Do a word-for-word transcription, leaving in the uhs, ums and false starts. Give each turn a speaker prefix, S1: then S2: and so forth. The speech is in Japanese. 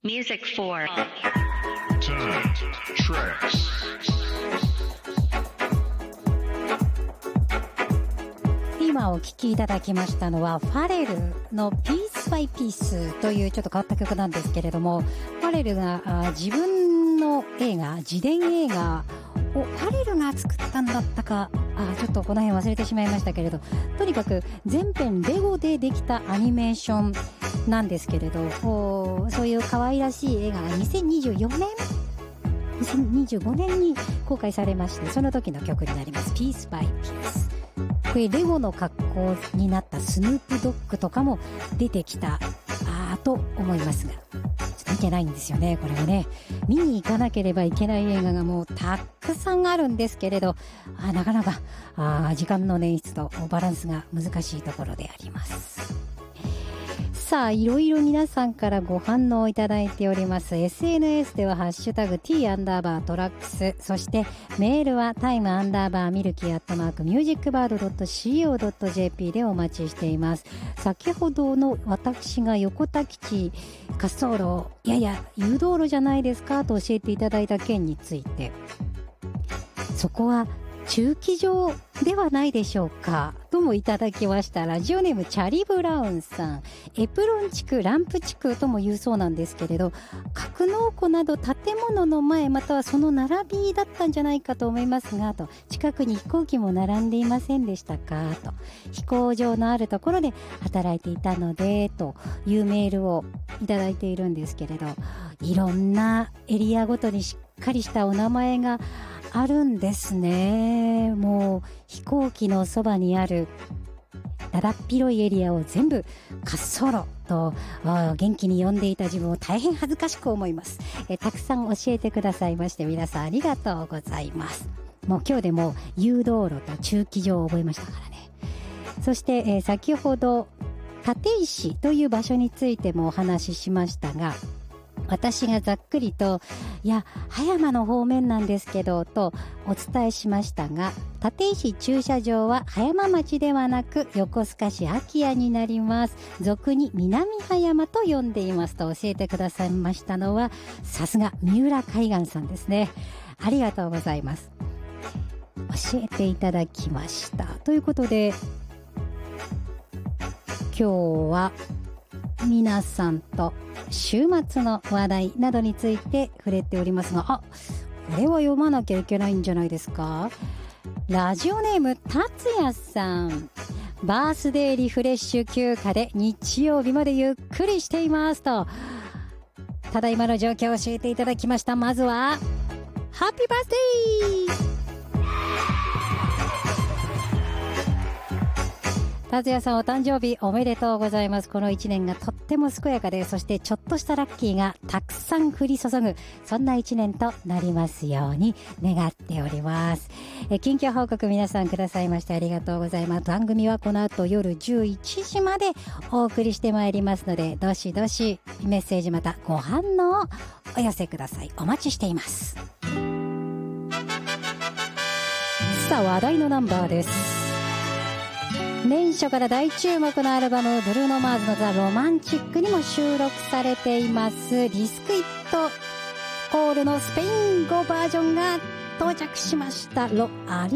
S1: Music for
S2: Time Tracks.
S3: 今お聴きいただきましたのはファレルのピースバイピースというちょっと変わった曲なんですけれども、ファレルがあ自分の映画、自伝映画をファレルが作ったんだったか、あちょっとこの辺忘れてしまいましたけれど、とにかく全編レゴでできたアニメーションなんですけれど、そういう可愛らしい映画がにせんにじゅうよねんにせんにじゅうごねんに公開されまして、その時の曲になります。ピースバイピース。これレゴの格好になったスヌープドッグとかも出てきたあと思いますが、ちょっと見てないんですよね。これはね、見に行かなければいけない映画がもうたくさんあるんですけれど、あなかなかあ時間の捻出とバランスが難しいところであります。さあ、いろいろ皆さんからご反応いただいております。 エスエヌエス ではハッシュタグ T アンダーバートラックス、そしてメールはタイムアンダーバーミルキーアットマークミュージックバード .co.jp でお待ちしています。先ほどの私が横田基地滑走路、いやいや誘導路じゃないですかと教えていただいた件について、そこは駐機場ではないでしょうかともいただきました。ラジオネームチャリブラウンさん、エプロン地区、ランプ地区とも言うそうなんですけれど、格納庫など建物の前またはその並びだったんじゃないかと思いますがと、近くに飛行機も並んでいませんでしたかと、飛行場のあるところで働いていたのでというメールをいただいているんですけれど、いろんなエリアごとにしっかりしたお名前があるんですね。もう飛行機のそばにあるだだっ広いエリアを全部滑走路と元気に呼んでいた自分を大変恥ずかしく思います。えたくさん教えてくださいまして皆さんありがとうございます。もう今日でも誘導路と駐機場を覚えましたからね。そして、えー、先ほど立石という場所についてもお話ししましたが、私がざっくりと、いや葉山の方面なんですけどとお伝えしましたが、立石駐車場は葉山町ではなく横須賀市空谷になります。俗に南葉山と呼んでいますと教えてくださいましたのは、さすが三浦海岸さんですね。ありがとうございます。教えていただきました。ということで今日は皆さんと週末の話題などについて触れておりますが、あ、これは読まなきゃいけないんじゃないですか。ラジオネーム達也さん、バースデーリフレッシュ休暇で日曜日までゆっくりしていますと、ただいまの状況を教えていただきました。まずはハッピーバースデー。達也さん、お誕生日おめでとうございます。この一年がとっても健やかで、そしてちょっとしたラッキーがたくさん降り注ぐ、そんな一年となりますように願っております。え近況報告皆さんくださいましてありがとうございます。番組はこの後夜じゅういちじまでお送りしてまいりますので、どしどしメッセージまたご反応をお寄せください。お待ちしています。さあ、話題のナンバーです。年初から大注目のアルバム、ブルーノ・マーズのザ・ロマンチックにも収録されていますリスク・イット・コールのスペイン語バージョンが到着しました。ロ・アリ